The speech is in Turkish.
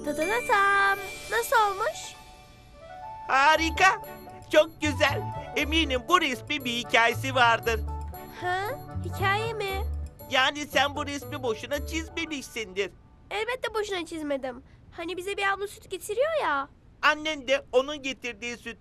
Tadadatam. Nasıl olmuş? Harika. Çok güzel. Eminim bu resmin bir hikayesi vardır. Ha? Hikaye mi? Yani sen bu resmi boşuna çizmemişsindir. Elbette boşuna çizmedim. Hani bize bir abla süt getiriyor ya. Annen de onun getirdiği sütten